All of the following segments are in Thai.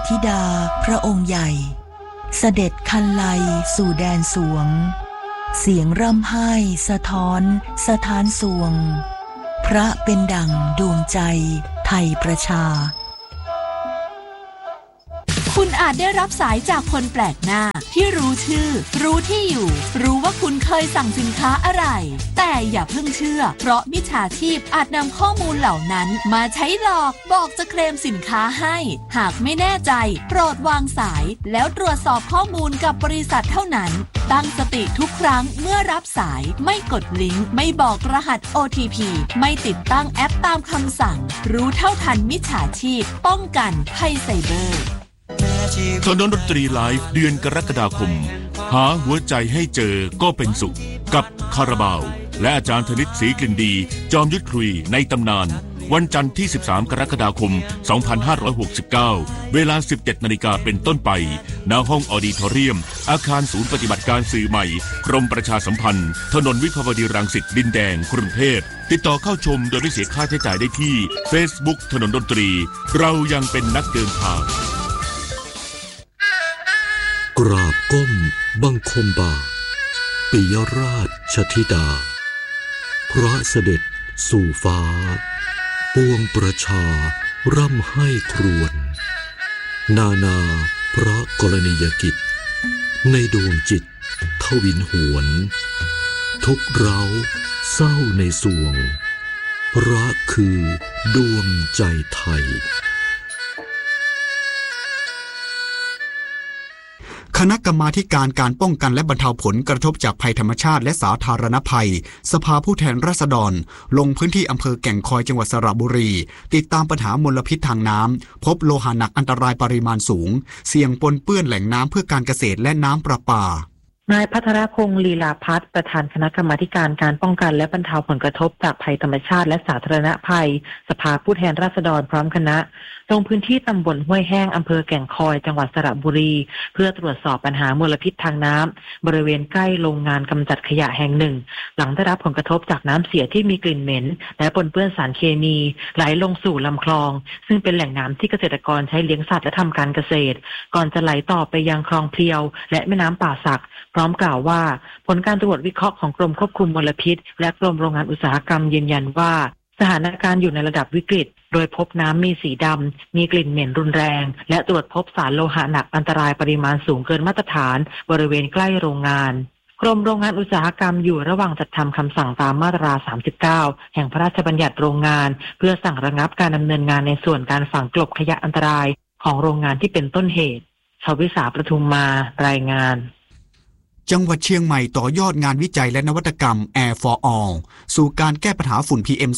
ธิดาพระองค์ใหญ่เสด็จคันไลสู่แดนสวงเสียงร่ำไห้สะท้อนสถานสวงพระเป็นดั่งดวงใจไทยประชาคุณอาจได้รับสายจากคนแปลกหน้าที่รู้ชื่อรู้ที่อยู่รู้ว่าคุณเคยสั่งสินค้าอะไรแต่อย่าเพิ่งเชื่อเพราะมิจฉาชีพอาจนำข้อมูลเหล่านั้นมาใช้หลอกบอกจะเคลมสินค้าให้หากไม่แน่ใจโปรดวางสายแล้วตรวจสอบข้อมูลกับบริษัทเท่านั้นตั้งสติทุกครั้งเมื่อรับสายไม่กดลิงก์ไม่บอกรหัส OTP ไม่ติดตั้งแอปตามคำสั่งรู้เท่าทันมิจฉาชีพป้องกันภัยไซเบอร์ถนนดนตรีไลฟ์เดือนกรกฎาคมหาหัวใจให้เจอก็เป็นสุขกับคาราบาวและอาจารย์ธนิตศรีกลิ่นดีจอมยุทธคุยในตำนานวันจันทร์ที่13กรกฎาคม2569เวลา 17 นาฬิกาเป็นต้นไปณห้องออดิทอเรียมอาคารศูนย์ปฏิบัติการสื่อใหม่กรมประชาสัมพันธ์ถนนวิภาวดีรังสิตดินแดงกรุงเทพติดต่อเข้าชมโดยไม่เสียค่าใช้จ่ายได้ที่ Facebook ถนนดนตรีเรายังเป็นนักเดินทางกราบก้มบังคมบาทปิยราชธิดาพระเสด็จสู่ฟ้าปวงประชาร่ำไห้ครวญนาพระกรณียกิจในดวงจิตทวินหวนทุกเร้าเศร้าในสวงรักคือดวงใจไทยคณะกรรมาธิการการป้องกันและบรรเทาผลกระทบจากภัยธรรมชาติและสาธารณภัยสภาผู้แทนราษฎรลงพื้นที่อำเภอแก่งคอยจังหวัดสระบุรีติดตามปัญหามลพิษทางน้ำพบโลหะหนักอันตรายปริมาณสูงเสี่ยงปนเปื้อนแหล่งน้ำเพื่อการเกษตรและน้ำประปานายภัทรพงศ์ลีลาพัฒน์ประธานคณะกรรมาธิการการป้องกันและบรรเทาผลกระทบจากภัยธรรมชาติและสาธารณภัยสภาผู้แทนราษฎรพร้อมคณะลงพื้นที่ตำบลห้วยแห้งอำเภอแก่งคอยจังหวัดสระบุรีเพื่อตรวจสอบปัญหามลพิษทางน้ำบริเวณใกล้โรงงานกำจัดขยะแห่งหนึ่งหลังได้รับผลกระทบจากน้ำเสียที่มีกลิ่นเหม็นและปนเปื้อนสารเคมีไหลลงสู่ลำคลองซึ่งเป็นแหล่งน้ำที่เกษตรกรใช้เลี้ยงสัตว์และทำการเกษตรก่อนจะไหลต่อไปยังคลองเพลียวและแม่น้ำป่าสักพร้อมกล่าวว่าผลการตรวจวิเคราะห์ของกรมควบคุมมลพิษและกรมโรงงานอุตสาหกรรมยืนยันว่าสถานการณ์อยู่ในระดับวิกฤตโดยพบน้ำมีสีดำมีกลิ่นเหม็นรุนแรงและตรวจพบสารโลหะหนักอันตรายปริมาณสูงเกินมาตรฐานบริเวณใกล้โรงงานกรมโรงงานอุตสาหกรรมอยู่ระหว่างจัดทำคำสั่งตามมาตรา39แห่งพระราชบัญญัติโรงงานเพื่อสั่งระงับการดำเนินงานในส่วนการฝังกลบขยะอันตรายของโรงงานที่เป็นต้นเหตุชวิสาประทุมมารายงานจังหวัดเชียงใหม่ต่อยอดงานวิจัยและนวัตกรรม Air for All สู่การแก้ปัญหาฝุ่น PM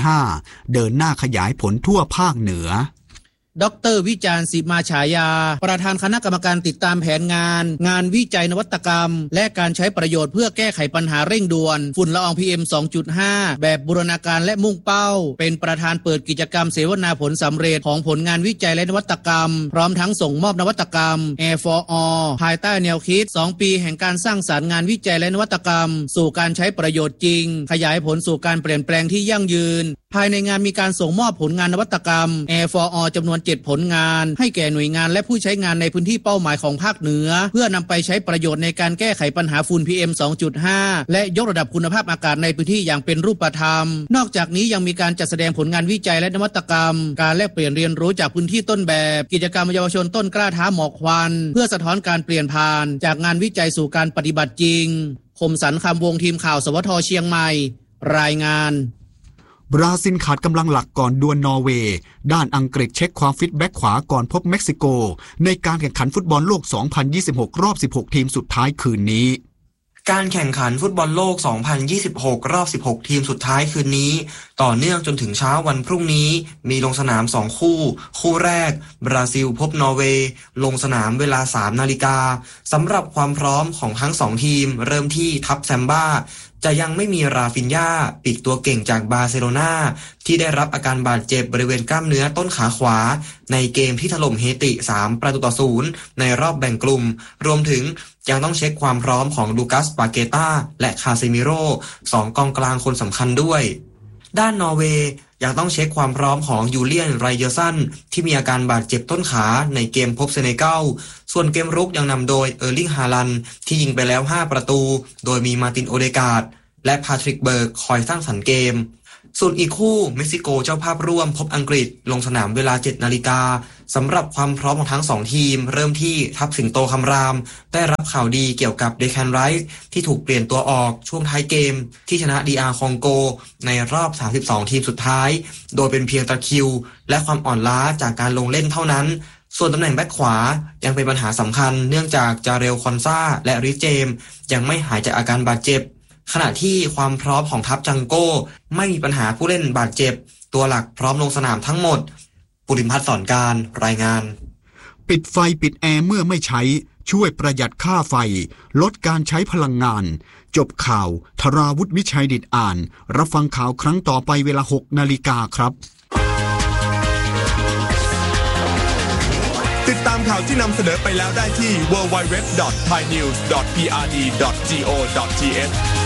2.5 เดินหน้าขยายผลทั่วภาคเหนือดร.วิจารณ์ ศิมาฉายาประธานคณะกรรมการติดตามแผนงานวิจัยนวัตกรรมและการใช้ประโยชน์เพื่อแก้ไขปัญหาเร่งด่วนฝุ่นละออง PM 2.5 แบบบูรณาการและมุ่งเป้าเป็นประธานเปิดกิจกรรมเสวนาผลสำเร็จของผลงานวิจัยและนวัตกรรมพร้อมทั้งส่งมอบนวัตกรรม Air for All ภายใต้แนวคิด2ปีแห่งการสร้างสรรค์งานวิจัยและนวัตกรรมสู่การใช้ประโยชน์จริงขยายผลสู่การเปลี่ยนแปลงที่ยั่งยืนภายในงานมีการส่งมอบผลงานนวัตกรรม Air for All จำนวน7ผลงานให้แก่หน่วยงานและผู้ใช้งานในพื้นที่เป้าหมายของภาคเหนือเพื่อนำไปใช้ประโยชน์ในการแก้ไขปัญหาฝุ่น PM 2.5 และยกระดับคุณภาพอากาศในพื้นที่อย่างเป็นรูปธรรมนอกจากนี้ยังมีการจัดแสดงผลงานวิจัยและนวัตกรรมการแลกเปลี่ยนเรียนรู้จากพื้นที่ต้นแบบกิจกรรมเยาวชนต้นกล้าท้าหมอกควันเพื่อสะท้อนการเปลี่ยนผ่านจากงานวิจัยสู่การปฏิบัติจริงคมสันต์คำวงทีมข่าวสวทเชียงใหม่รายงานบราซิลขาดกำลังหลักก่อนดวลนอร์เวย์ด้านอังกฤษเช็คความฟิตแบ็กขวาก่อนพบเม็กซิโกในการแข่งขันฟุตบอลโลก 2026 รอบ 16 ทีมสุดท้ายคืนนี้การแข่งขันฟุตบอลโลก 2026 รอบ 16 ทีมสุดท้ายคืนนี้ต่อเนื่องจนถึงเช้าวันพรุ่งนี้มีลงสนาม2คู่แรกบราซิลพบนอร์เวย์ลงสนามเวลา 3 นาฬิกาสำหรับความพร้อมของทั้ง2ทีมเริ่มที่ทัพแซมบ้าจะยังไม่มีราฟินญ่าปีกตัวเก่งจากบาร์เซโลนาที่ได้รับอาการบาดเจ็บบริเวณกล้ามเนื้อต้นขาขวาในเกมที่ถล่มเฮติ 3-0 ในรอบแบ่งกลุ่มรวมถึงยังต้องเช็คความพร้อมของลูกัส ปาเกต้าและคาเซมิโร่2กองกลางคนสำคัญด้วยด้านนอร์เวย์ยังต้องเช็คความพร้อมของยูเลียนไรเยอร์สันที่มีอาการบาดเจ็บต้นขาในเกมพบเซเนกัลส่วนเกมรุกยังนำโดยเออร์ลิงฮาลันด์ที่ยิงไปแล้ว5ประตูโดยมีมาร์ตินโอเดการ์ดและพาทริกเบิร์กคอยสร้างสรรค์เกมส่วนอีกคู่เม็กซิโกเจ้าภาพร่วมพบอังกฤษลงสนามเวลา 7 นาฬิกาสำหรับความพร้อมของทั้ง2ทีมเริ่มที่ทัพสิงโตคำรามได้รับข่าวดีเกี่ยวกับเดแคนไรส์ที่ถูกเปลี่ยนตัวออกช่วงท้ายเกมที่ชนะ DR คองโกในรอบ32ทีมสุดท้ายโดยเป็นเพียงตะคริวและความอ่อนล้าจากการลงเล่นเท่านั้นส่วนตำแหน่งแบ็คขวายังเป็นปัญหาสำคัญเนื่องจากจาเรลคอนซาและริเจมยังไม่หายจากอาการบาดเจ็บขณะที่ความพร้อมของทัพจังโก้ไม่มีปัญหาผู้เล่นบาดเจ็บตัวหลักพร้อมลงสนามทั้งหมดปุริมพัฒน์สอนการรายงานปิดไฟปิดแอร์เมื่อไม่ใช้ช่วยประหยัดค่าไฟลดการใช้พลังงานจบข่าวธราวุฒิวิชัยดิษฐ์อ่านรับฟังข่าวครั้งต่อไปเวลา 6 นาฬิกาครับติดตามข่าวที่นำเสนอไปแล้วได้ที่ www.thainews.prd.go.th